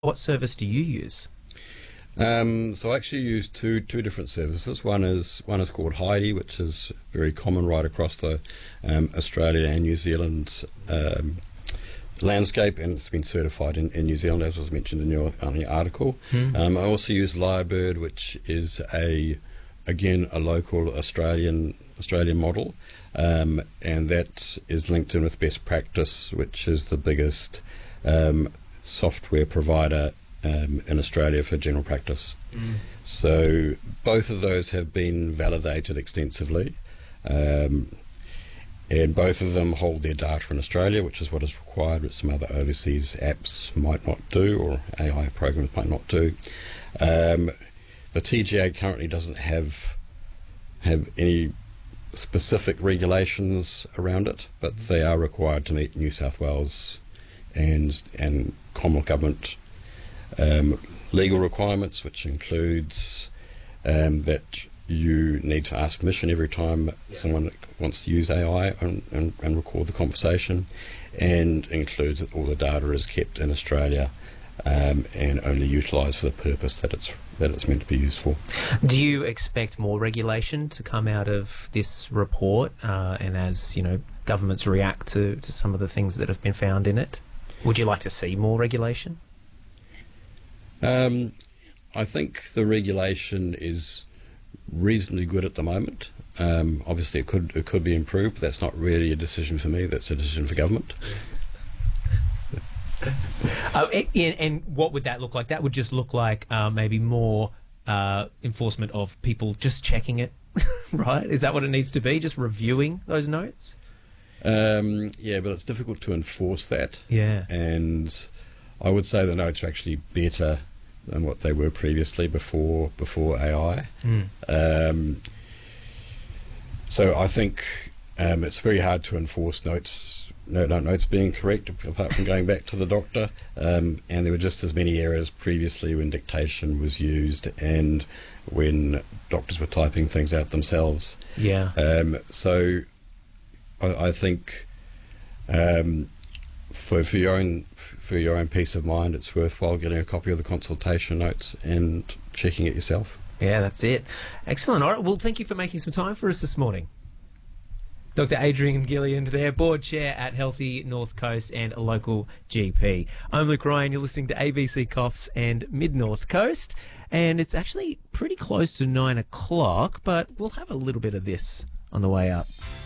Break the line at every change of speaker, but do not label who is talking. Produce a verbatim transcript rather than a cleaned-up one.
What service do you use?
Um, so I actually use two two different services. One is one is called Heidi, which is very common right across the um, Australia and New Zealand um, landscape, and it's been certified in, in New Zealand, as was mentioned in your, on your article.
Hmm.
Um, I also use Lyrebird, which is a again a local Australian Australian model, um, and that is linked in with Best Practice, which is the biggest um, software provider Um, in Australia for general practice.
Mm.
So both of those have been validated extensively, um, and both of them hold their data in Australia, which is what is required, which some other overseas apps might not do, or A I programs might not do. Um, the T G A currently doesn't have have any specific regulations around it, but they are required to meet New South Wales and and Commonwealth Government Um, legal requirements, which includes um, that you need to ask permission every time yeah. someone wants to use A I and, and, and record the conversation, and includes that all the data is kept in Australia um, and only utilised for the purpose that it's that it's meant to be used for.
Do you expect more regulation to come out of this report, uh, and as you know, governments react to, to some of the things that have been found in it? Would you like to see more regulation?
Um, I think the regulation is reasonably good at the moment. Um, obviously, it could it could be improved, but that's not really a decision for me. That's a decision for government.
uh, and, and what would that look like? That would just look like uh, maybe more uh, enforcement of people just checking it, right? Is that what it needs to be? Just reviewing those notes?
Um, yeah, but it's difficult to enforce that.
Yeah.
And I would say the notes are actually better than what they were previously before before A I.
Mm.
Um, so I think um, it's very hard to enforce notes no, no, notes being correct, apart from going back to the doctor. Um, and there were just as many errors previously when dictation was used and when doctors were typing things out themselves.
Yeah.
Um, so I, I think um, for for your own for your own peace of mind, it's worthwhile getting a copy of the consultation notes and checking it yourself.
Yeah, that's it. Excellent. All right. Well, thank you for making some time for us this morning. Doctor Adrian Gilliland there, Board Chair at Healthy North Coast and a local G P. I'm Luke Ryan. You're listening to A B C Coughs and Mid North Coast. And it's actually pretty close to nine o'clock, but we'll have a little bit of this on the way up.